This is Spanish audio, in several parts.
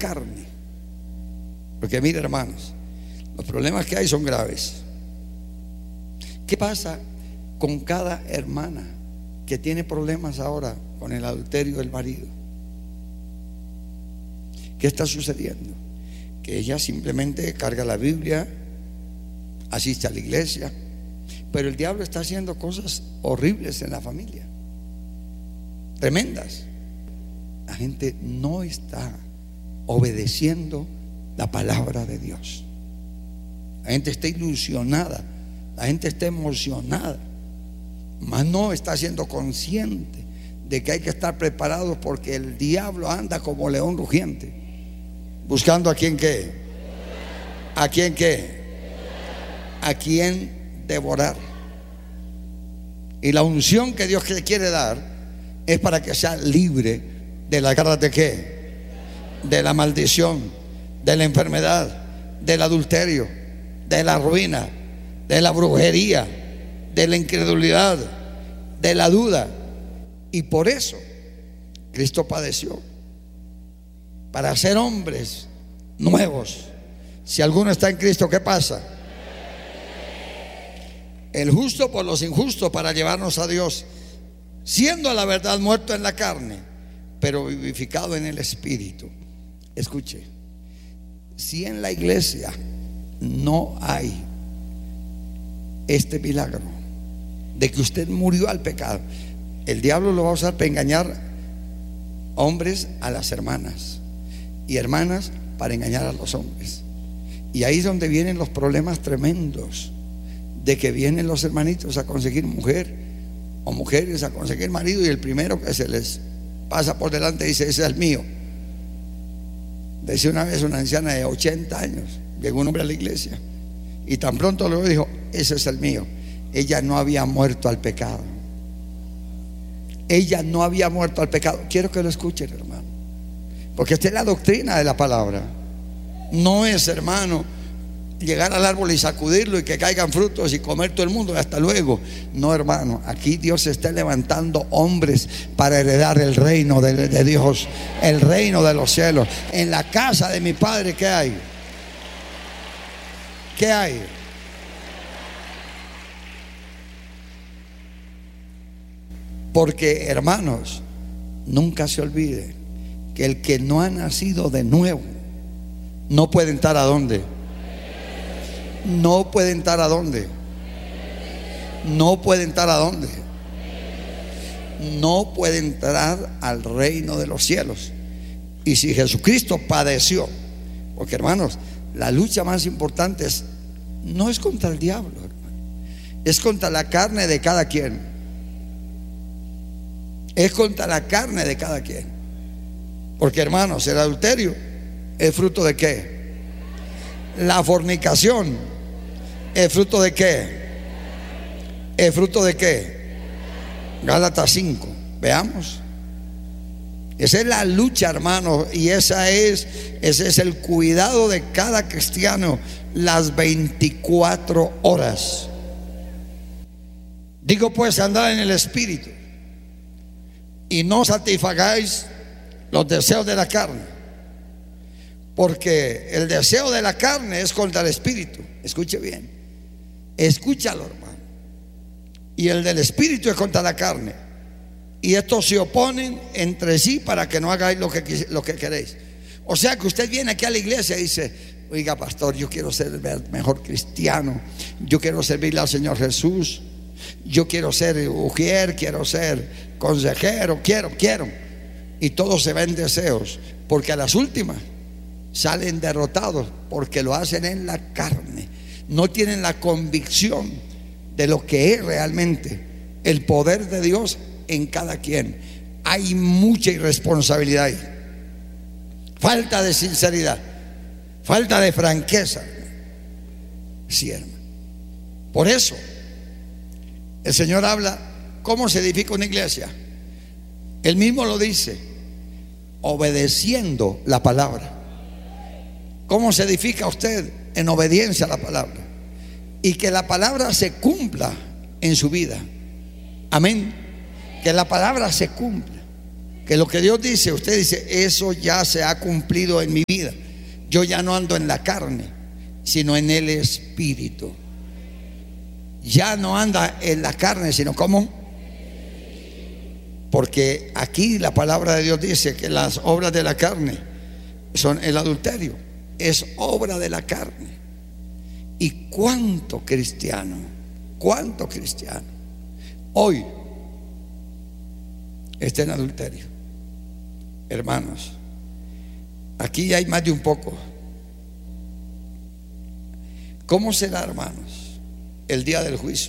carne. Porque mire, hermanos, los problemas que hay son graves. ¿Qué pasa con cada hermana que tiene problemas ahora con el adulterio del marido? ¿Qué está sucediendo? Que ella simplemente carga la Biblia, asiste a la iglesia, pero el diablo está haciendo cosas horribles en la familia, tremendas. La gente no está obedeciendo la palabra de Dios. La gente está ilusionada, la gente está emocionada, mas no está siendo consciente de que hay que estar preparados, porque el diablo anda como león rugiente, buscando a quien qué, a quien qué, a quien devorar. Y la unción que Dios le quiere dar es para que sea libre de las garras de qué, de la maldición, de la enfermedad, del adulterio, de la ruina, de la brujería, de la incredulidad, de la duda. Y por eso Cristo padeció, para ser hombres nuevos. Si alguno está en Cristo, ¿qué pasa? El justo por los injustos, para llevarnos a Dios, siendo a la verdad muerto en la carne, pero vivificado en el Espíritu. Escuche, si en la iglesia no hay este milagro de que usted murió al pecado, el diablo lo va a usar para engañar hombres a las hermanas y hermanas para engañar a los hombres. Y ahí es donde vienen los problemas tremendos, de que vienen los hermanitos a conseguir mujer, o mujeres a conseguir marido, y el primero que se les pasa por delante dice: ese es el mío. Decía una vez una anciana de 80 años, llegó un hombre a la iglesia y tan pronto luego dijo: ese es el mío. Ella no había muerto al pecado. Ella no había muerto al pecado. Quiero que lo escuchen, hermano, porque esta es la doctrina de la palabra. No es, hermano, llegar al árbol y sacudirlo y que caigan frutos y comer todo el mundo y hasta luego. No, hermano, aquí Dios está levantando hombres para heredar el reino de Dios, el reino de los cielos. En la casa de mi Padre, ¿qué hay? ¿Qué hay? Porque, hermanos, nunca se olvide que el que no ha nacido de nuevo no puede entrar. ¿A dónde? No puede entrar. ¿A dónde? No puede entrar. ¿A dónde? No puede entrar al reino de los cielos. Y si Jesucristo padeció, porque, hermanos, la lucha más importante no es contra el diablo, hermano, es contra la carne de cada quien. Es contra la carne de cada quien. Porque, hermanos, el adulterio es fruto de qué? La fornicación es fruto de qué? ¿Es fruto de qué? Gálatas 5. Veamos. Esa es la lucha, hermano, y ese es el cuidado de cada cristiano las 24 horas. Digo pues, andad en el Espíritu y no satisfagáis los deseos de la carne, porque el deseo de la carne es contra el Espíritu. Escuche bien, escúchalo, hermano. Y el del Espíritu es contra la carne, y estos se oponen entre sí para que no hagáis lo que queréis. O sea que usted viene aquí a la iglesia y dice: oiga, pastor, yo quiero ser el mejor cristiano, yo quiero servirle al Señor Jesús, yo quiero ser ujier, quiero ser consejero, quiero. Y todos se ven deseos, porque a las últimas salen derrotados, porque lo hacen en la carne. No tienen la convicción de lo que es realmente el poder de Dios en cada quien. Hay mucha irresponsabilidad ahí, falta de sinceridad, falta de franqueza. Sí, hermano. Por eso el Señor habla cómo se edifica una iglesia. Él mismo lo dice: obedeciendo la palabra. ¿Cómo se edifica usted? En obediencia a la palabra, y que la palabra se cumpla en su vida. Amén. Que la palabra se cumpla. Que lo que Dios dice, usted dice, eso ya se ha cumplido en mi vida. Yo ya no ando en la carne, sino en el Espíritu. Ya no anda en la carne, sino ¿cómo? Porque aquí la palabra de Dios dice que las obras de la carne son el adulterio, es obra de la carne. ¿Y cuánto cristiano hoy está en adulterio? Hermanos, aquí hay más de un poco. ¿Cómo será, hermanos, el día del juicio?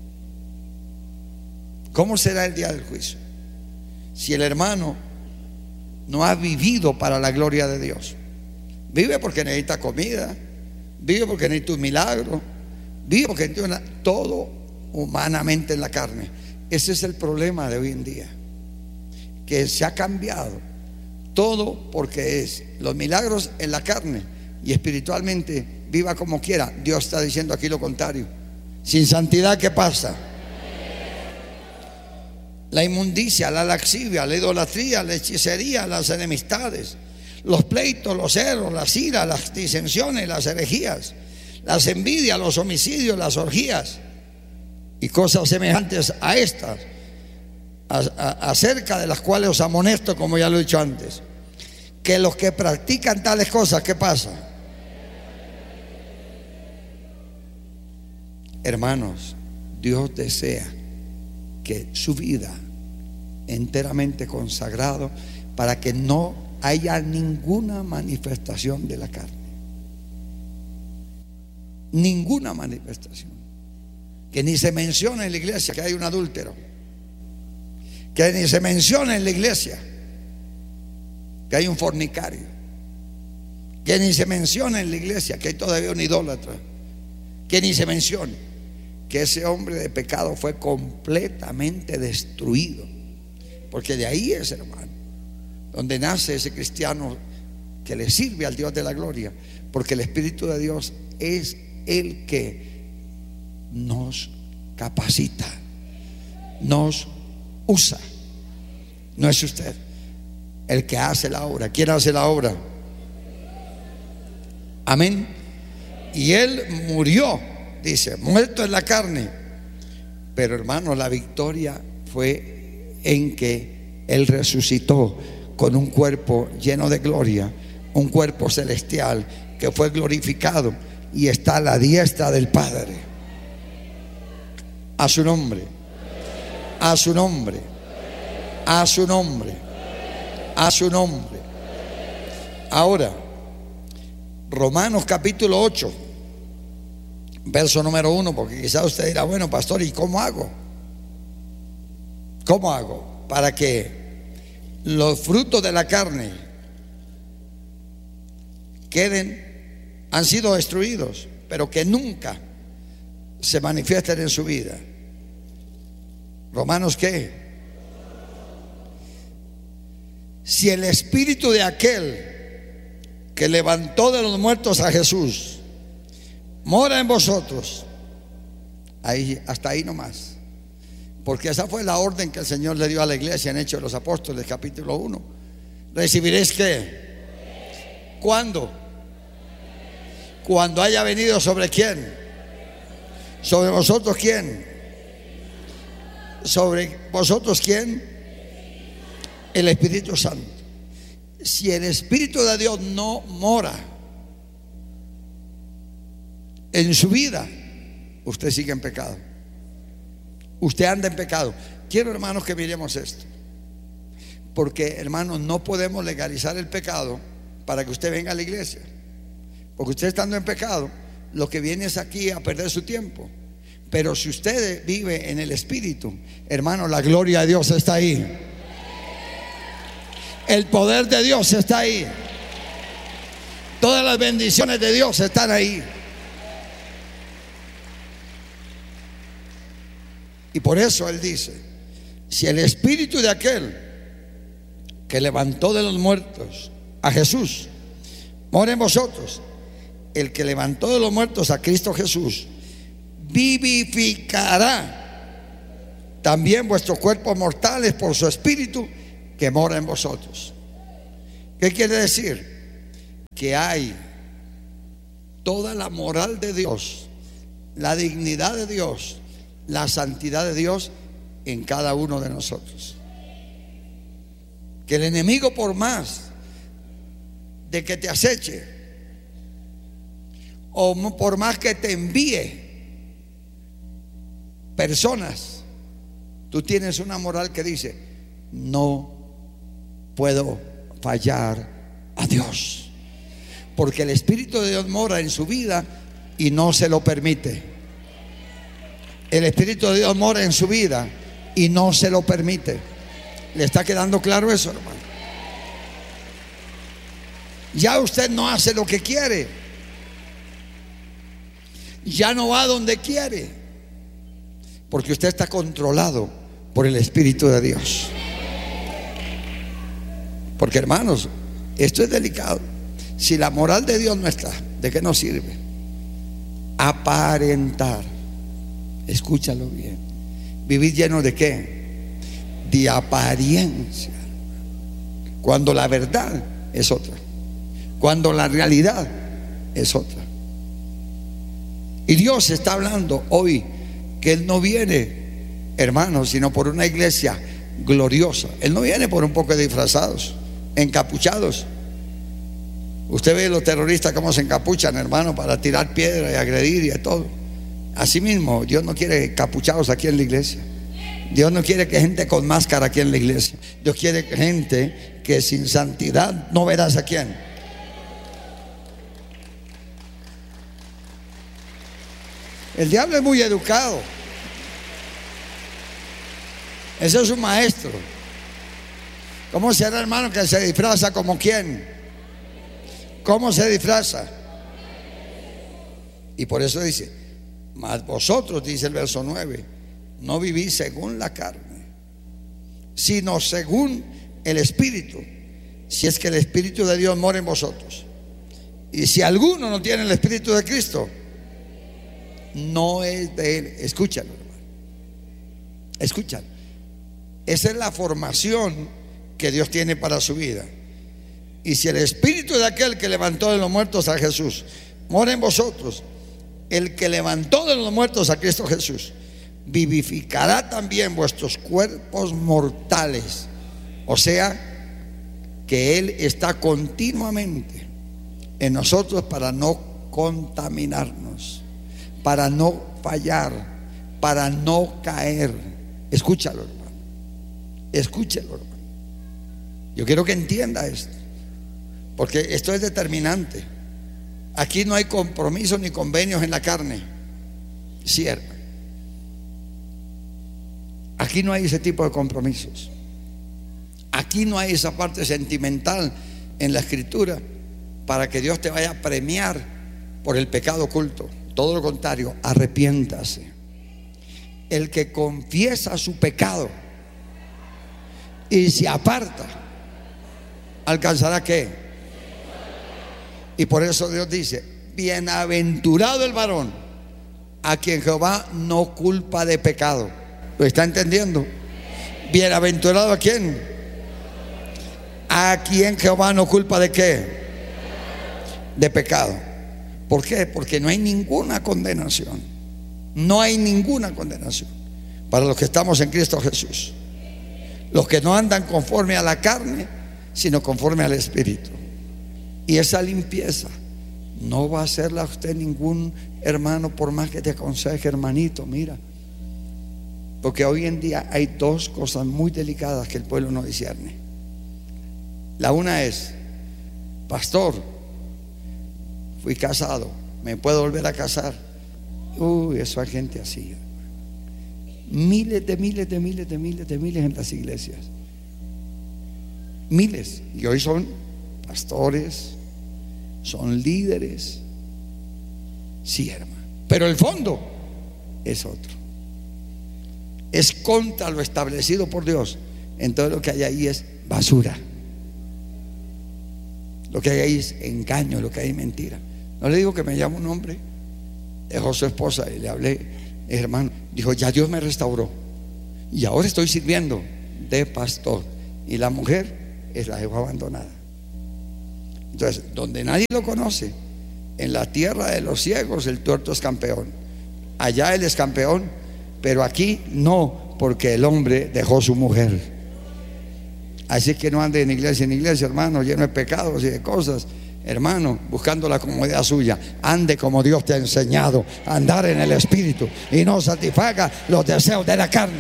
¿Cómo será el día del juicio? Si el hermano no ha vivido para la gloria de Dios. Vive porque necesita comida, vive porque necesita un milagro, vive porque necesita todo humanamente en la carne. Ese es el problema de hoy en día, que se ha cambiado todo porque es los milagros en la carne, y espiritualmente viva como quiera. Dios está diciendo aquí lo contrario. Sin santidad, ¿qué pasa? La inmundicia, la laxivia, la idolatría, la hechicería, las enemistades, los pleitos, los celos, las iras, las disensiones, las herejías, las envidias, los homicidios, las orgías y cosas semejantes a estas, acerca de las cuales os amonesto, como ya lo he dicho antes, que los que practican tales cosas, ¿qué pasa? Hermanos, Dios desea que su vida enteramente consagrado para que no haya ninguna manifestación de la carne, ninguna manifestación, que ni se mencione en la iglesia que hay un adúltero, que ni se mencione en la iglesia que hay un fornicario, que ni se mencione en la iglesia que hay todavía un idólatra, que ni se mencione que ese hombre de pecado fue completamente destruido. Porque de ahí es, hermano, donde nace ese cristiano que le sirve al Dios de la gloria. Porque el Espíritu de Dios es el que nos capacita, nos usa. No es usted el que hace la obra. ¿Quién hace la obra? Amén. Y Él murió, dice, muerto en la carne. Pero, hermano, la victoria fue en que Él resucitó con un cuerpo lleno de gloria, un cuerpo celestial que fue glorificado y está a la diestra del Padre. A su nombre, a su nombre, a su nombre, a su nombre. Ahora, Romanos capítulo 8, verso número 1, porque quizás usted dirá, bueno, pastor, ¿y cómo hago? ¿Cómo hago para que los frutos de la carne han sido destruidos, pero que nunca se manifiesten en su vida? Romanos, ¿qué? Si el espíritu de aquel que levantó de los muertos a Jesús mora en vosotros, ahí, hasta ahí nomás. Porque esa fue la orden que el Señor le dio a la iglesia en Hechos de los Apóstoles, capítulo 1. ¿Recibiréis qué? ¿Cuándo? Cuando haya venido ¿sobre quién? ¿Sobre vosotros quién? ¿Sobre vosotros quién? El Espíritu Santo. Si el Espíritu de Dios no mora en su vida, usted sigue en pecado. Usted anda en pecado. Quiero, hermanos, que miremos esto, porque, hermanos, no podemos legalizar el pecado para que usted venga a la iglesia. Porque usted, estando en pecado, lo que viene es aquí a perder su tiempo. Pero si usted vive en el Espíritu, hermano, la gloria de Dios está ahí. El poder de Dios está ahí. Todas las bendiciones de Dios están ahí. Y por eso Él dice, si el espíritu de aquel que levantó de los muertos a Jesús mora en vosotros, el que levantó de los muertos a Cristo Jesús vivificará también vuestros cuerpos mortales por su espíritu que mora en vosotros. ¿Qué quiere decir? Que hay toda la moral de Dios, la dignidad de Dios, la santidad de Dios en cada uno de nosotros. Que el enemigo, por más de que te aceche, o por más que te envíe personas, tú tienes una moral que dice: no puedo fallar a Dios, porque el Espíritu de Dios mora en su vida y no se lo permite. El Espíritu de Dios mora en su vida y no se lo permite. ¿Le está quedando claro eso, hermano? Ya usted no hace lo que quiere, ya no va donde quiere, porque usted está controlado por el Espíritu de Dios. Porque, hermanos, esto es delicado. Si la moral de Dios no está, ¿de qué nos sirve? Aparentar. Escúchalo bien. ¿Vivir lleno de qué? De apariencia, cuando la verdad es otra, cuando la realidad es otra. Y Dios está hablando hoy que Él no viene, hermanos, sino por una iglesia gloriosa. Él no viene por un poco de disfrazados, encapuchados. Usted ve los terroristas cómo se encapuchan, hermano, para tirar piedra y agredir y de todo. Así mismo, Dios no quiere encapuchados aquí en la iglesia. Dios no quiere que gente con máscara aquí en la iglesia. Dios quiere gente que sin santidad no verás a quién. El diablo es muy educado. Ese es un maestro. ¿Cómo será, hermano, que se disfraza como quién? ¿Cómo se disfraza? Y por eso dice: mas vosotros, dice el verso 9, no vivís según la carne, sino según el Espíritu, si es que el Espíritu de Dios mora en vosotros. Y si alguno no tiene el Espíritu de Cristo, no es de Él. Escúchalo, hermano. Escúchalo. Esa es la formación que Dios tiene para su vida. Y si el Espíritu de aquel que levantó de los muertos a Jesús mora en vosotros, el que levantó de los muertos a Cristo Jesús vivificará también vuestros cuerpos mortales. O sea, que Él está continuamente en nosotros para no contaminarnos, para no fallar, para no caer. Escúchalo, hermano. Escúchalo, hermano. Yo quiero que entienda esto, porque esto es determinante. Aquí no hay compromisos ni convenios en la carne. Sí, hermano. Aquí no hay ese tipo de compromisos. Aquí no hay esa parte sentimental en la Escritura para que Dios te vaya a premiar por el pecado oculto. Todo lo contrario, arrepiéntase. El que confiesa su pecado y se aparta, ¿alcanzará qué? Y por eso Dios dice: bienaventurado el varón a quien Jehová no culpa de pecado. ¿Lo está entendiendo? Bienaventurado a quién? A quien Jehová no culpa de qué? De pecado. ¿Por qué? Porque no hay ninguna condenación. No hay ninguna condenación para los que estamos en Cristo Jesús. Los que no andan conforme a la carne, sino conforme al Espíritu. Y esa limpieza no va a hacerla a usted ningún hermano, por más que te aconseje: hermanito, mira. Porque hoy en día hay dos cosas muy delicadas que el pueblo no discierne. La una es: pastor, fui casado, ¿me puedo volver a casar? Uy, eso hay gente así. Miles en las iglesias. Miles. Y hoy son pastores, son líderes. Sí, hermano. Pero el fondo es otro. Es contra lo establecido por Dios. Entonces lo que hay ahí es basura. Lo que hay ahí es engaño, lo que hay es mentira. No le digo que me llama un hombre, dejó su esposa y le hablé: hermano, dijo, ya Dios me restauró y ahora estoy sirviendo de pastor y la mujer la dejó abandonada. Entonces, donde nadie lo conoce, en la tierra de los ciegos el tuerto es campeón. Allá él es campeón, pero aquí no, porque el hombre dejó su mujer. Así que no ande en iglesia, hermano, lleno de pecados y de cosas, hermano, buscando la comodidad suya. Ande como Dios te ha enseñado a andar en el Espíritu y no satisfaga los deseos de la carne.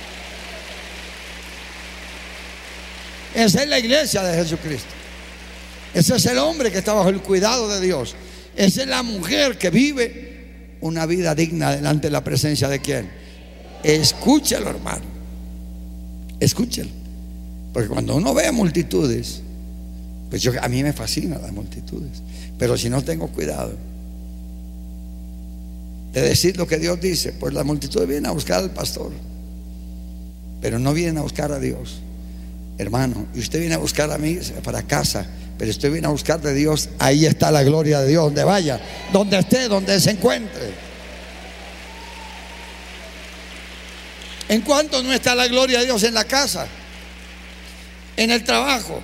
Esa es la iglesia de Jesucristo. Ese es el hombre que está bajo el cuidado de Dios. Esa es la mujer que vive una vida digna delante de la presencia de ¿quién? Escúchelo, hermano. Escúchelo. Porque cuando uno ve multitudes, pues a mí me fascinan las multitudes, pero si no tengo cuidado de decir lo que Dios dice, pues las multitudes vienen a buscar al pastor, pero no vienen a buscar a Dios, hermano. Y usted viene a buscar a mí para casa, pero usted viene a buscar de Dios. Ahí está la gloria de Dios, donde vaya, donde esté, donde se encuentre. ¿En cuánto no está la gloria de Dios en la casa, en el trabajo?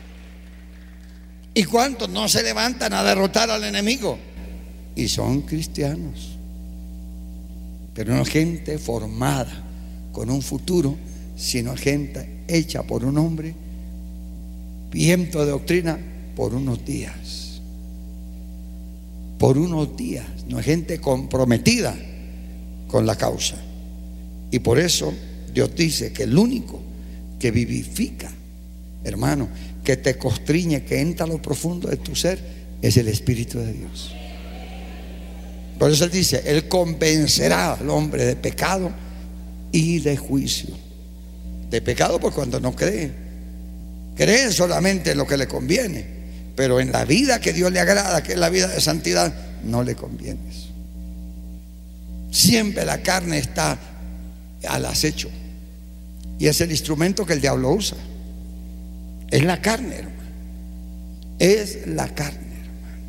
¿Y cuántos no se levantan a derrotar al enemigo? Y son cristianos, pero no gente formada con un futuro, sino gente hecha por un hombre, viento de doctrina, por unos días. Por unos días, no es gente comprometida con la causa. Y por eso Dios dice que el único que vivifica, hermano, que te constriñe, que entra a lo profundo de tu ser, es el Espíritu de Dios. Por eso Él dice: Él convencerá al hombre de pecado y de juicio. De pecado por cuando no cree. Cree solamente en lo que le conviene, pero en la vida que Dios le agrada, que es la vida de santidad, no le conviene eso. Siempre la carne está al acecho, y es el instrumento que el diablo usa. Es la carne, hermano. Es la carne, hermano.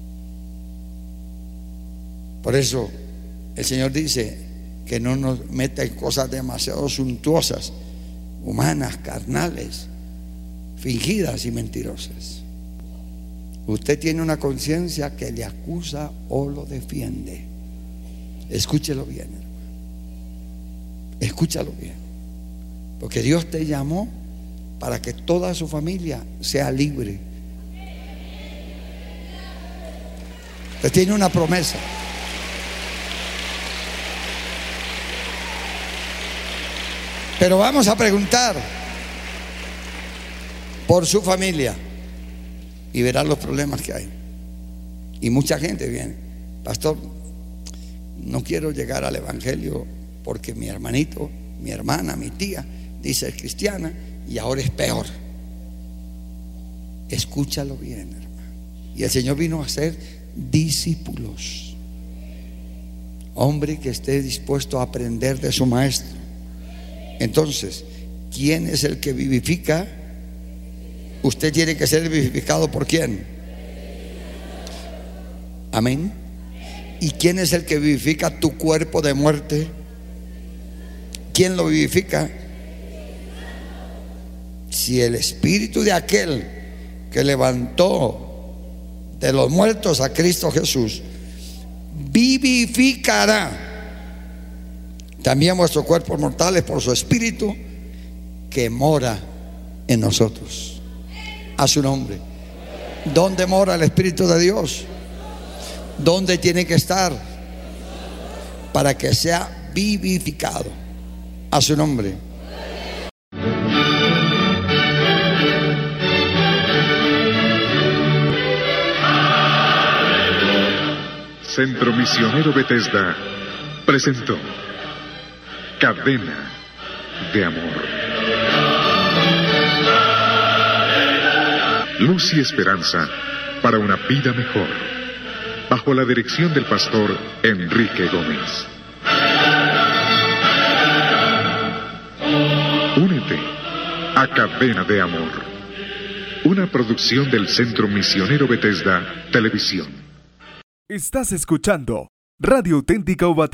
Por eso el Señor dice que no nos meta en cosas demasiado suntuosas, humanas, carnales, fingidas y mentirosas. Usted tiene una conciencia que le acusa o lo defiende. Escúchelo bien, hermano. Escúchalo bien. Porque Dios te llamó para que toda su familia sea libre. Usted tiene una promesa. Pero vamos a preguntar por su familia y verán los problemas que hay. Y mucha gente viene: pastor, no quiero llegar al evangelio porque mi hermanito, mi hermana, mi tía dice es cristiana y ahora es peor. Escúchalo bien, hermano. Y el Señor vino a ser discípulos, hombre que esté dispuesto a aprender de su maestro. Entonces, ¿quién es el que vivifica? Usted tiene que ser vivificado ¿por quién? Amén. ¿Y quién es el que vivifica tu cuerpo de muerte? ¿Quién lo vivifica? Si el espíritu de aquel que levantó de los muertos a Cristo Jesús vivificará también vuestros cuerpos mortales por su espíritu que mora en nosotros. A su nombre. ¿Dónde mora el Espíritu de Dios? ¿Dónde tiene que estar? Para que sea vivificado. A su nombre. Centro Misionero Bethesda presentó Cadena de Amor. Luz y esperanza para una vida mejor, bajo la dirección del pastor Enrique Gómez. Únete a Cadena de Amor, una producción del Centro Misionero Bethesda Televisión. Estás escuchando Radio Auténtica Ubaté.